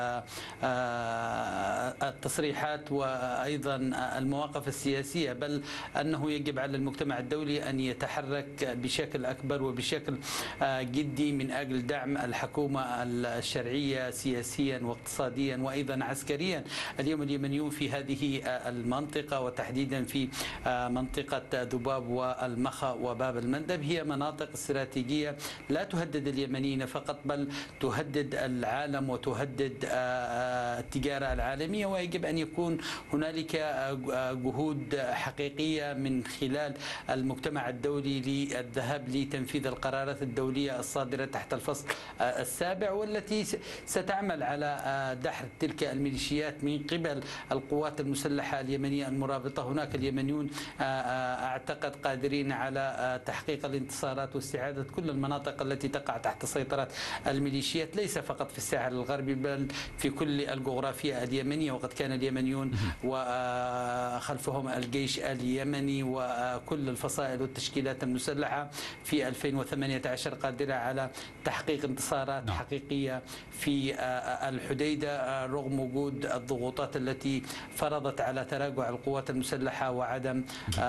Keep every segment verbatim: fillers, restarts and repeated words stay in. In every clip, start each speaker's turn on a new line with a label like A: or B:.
A: التصريحات وأيضا المواقف السياسية، بل أنه يجب على المجتمع الدولي أن يتحرك بشكل أكبر وبشكل جدي من أجل دعم الحكومة الشرعية سياسيا واقتصاديا وأيضا عسكريا. اليوم اليمنيون في هذه المنطقة وتحديدا في منطقة ذباب والمخا وباب المندب هي مناطق استراتيجية لا تهدد اليمنيين فقط، بل تهدد العالم وتهدد التجارة العالمية، ويجب أن يكون هنالك جهود حقيقية من خلال المجتمع الدولي للذهاب لتنفيذ القرارات الدولية الصادرة تحت الفصل السابع، والتي ستعمل على دحر تلك الميليشيات من قبل القوات المسلحة اليمنية المرابطة. هناك اليمنيون أعتقد قادرين على تحقيق الانتصارات واستعادة كل المناطق التي تقع تحت سيطرة الميليشيات، ليس فقط في الساحل الغربي بل في كل الجغرافيا اليمنية. وقد كان اليمنيون وخلفهم الجيش اليمني وكل الفصائل والتشكيلات المسلحة في ألفين وثمانية عشر قادرة على تحقيق انتصارات
B: نعم.
A: حقيقية في الحديدة رغم وجود الضغوطات التي فرضت على تراجع القوات المسلحة وعدم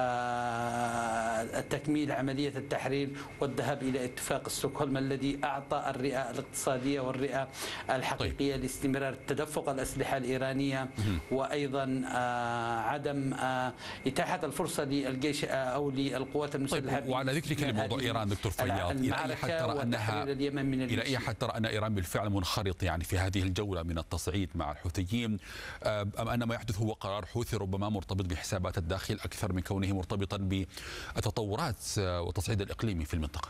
A: تكميل عملية التحرير والذهاب إلى اتفاق ستوكهولم الذي أعطى الرئة الاقتصادية والرئة الحقيقية
B: طيب.
A: لاستمرار تدفق الأسلحة الإيرانية وأيضا عدم إتاحة الفرصة للجيش أو للقوات المسلحة.
B: طيب، وعلى ذكرك لموضوع إيران دكتور فياض، إلى أي حد ترى أنها إلى أي حد ترى أن إيران بالفعل منخرط يعني في هذه الجولة من التصعيد مع الحوثيين، أم أن ما يحدث هو قرار حوثي ربما مرتبط بحسابات الداخل أكثر من كونه مرتبطا بالتطورات والتصعيد الإقليمي في المنطقة؟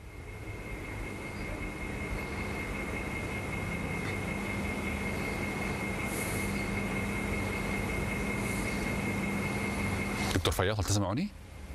B: دكتور فياض، هل تسمعني؟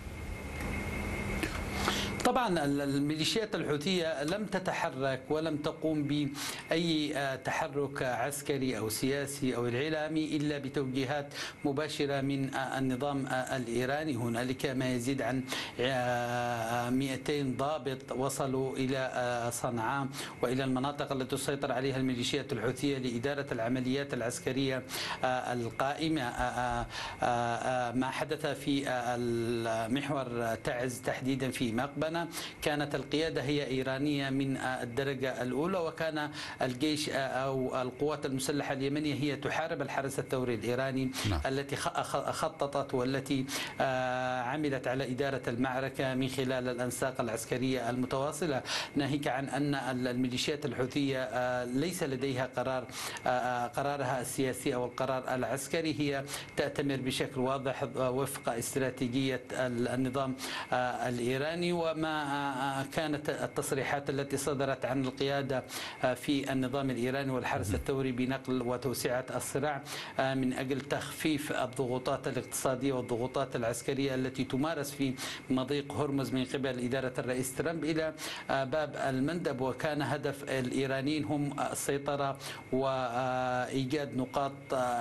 A: طبعا الميليشيات الحوثية لم تتحرك ولم تقوم بأي تحرك عسكري أو سياسي أو إعلامي إلا بتوجيهات مباشرة من النظام الإيراني. هنالك ما يزيد عن مئتين ضابط وصلوا إلى صنعاء وإلى المناطق التي تسيطر عليها الميليشيات الحوثية لإدارة العمليات العسكرية القائمة. ما حدث في المحور تعز تحديدا في مقبنة كانت القيادة هي إيرانية من الدرجة الأولى، وكان الجيش أو القوات المسلحة اليمنية هي تحارب الحرس الثوري الإيراني نعم. التي خططت والتي عملت على إدارة المعركة من خلال الأنساق العسكرية المتواصلة، ناهيك عن أن الميليشيات الحوثية ليس لديها قرار قرارها السياسي أو القرار العسكري، هي تأتمر بشكل واضح وفق استراتيجية النظام الإيراني. وما كانت التصريحات التي صدرت عن القيادة في النظام الإيراني والحرس الثوري بنقل وتوسعة الصراع من أجل تخفيف الضغوطات الاقتصادية والضغوطات العسكرية التي تمارس في مضيق هرمز من قبل إدارة الرئيس ترامب إلى باب المندب. وكان هدف الإيرانيين هم السيطرة وإيجاد نقاط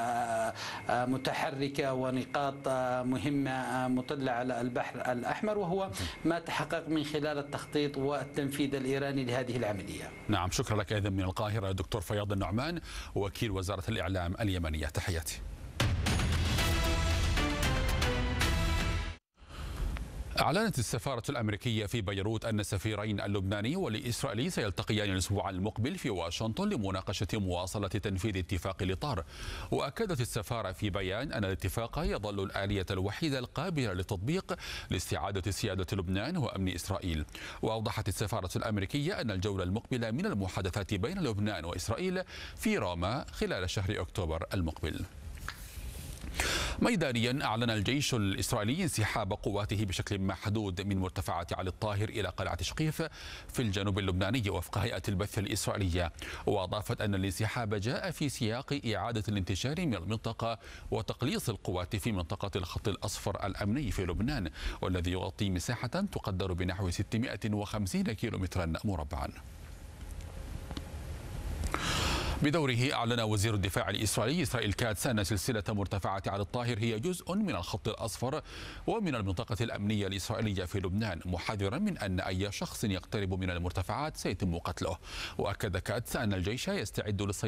A: متحركة ونقاط مهمة مطلة على البحر الأحمر، وهو ما تحقق من خلال التخطيط والتنفيذ الإيراني لهذه العملية.
B: نعم، شكرا لك إذن من القاهرة دكتور فياض النعمان وكيل وزارة الإعلام اليمنية، تحياتي. أعلنت السفارة الأمريكية في بيروت أن السفيرين اللبناني والإسرائيلي سيلتقيان الأسبوع المقبل في واشنطن لمناقشة مواصلة تنفيذ اتفاق الإطار. وأكدت السفارة في بيان أن الاتفاق يظل الآلية الوحيدة القابلة للتطبيق لاستعادة سيادة لبنان وأمن إسرائيل. وأوضحت السفارة الأمريكية أن الجولة المقبلة من المحادثات بين لبنان وإسرائيل في روما خلال شهر أكتوبر المقبل. ميدانيا أعلن الجيش الإسرائيلي انسحاب قواته بشكل محدود من مرتفعات علي الطاهر إلى قلعة شقيف في الجنوب اللبناني وفق هيئة البث الإسرائيلية. وأضافت أن الانسحاب جاء في سياق إعادة الانتشار من المنطقة وتقليص القوات في منطقة الخط الأصفر الأمني في لبنان، والذي يغطي مساحة تقدر بنحو ستمائة وخمسين كيلومترا مربعا. بدوره أعلن وزير الدفاع الإسرائيلي إسرائيل كاتس أن سلسلة مرتفعات علي الطاهر هي جزء من الخط الأصفر ومن المنطقة الأمنية الإسرائيلية في لبنان، محذرا من أن أي شخص يقترب من المرتفعات سيتم قتله. وأكد كاتس أن الجيش يستعد للسيطرة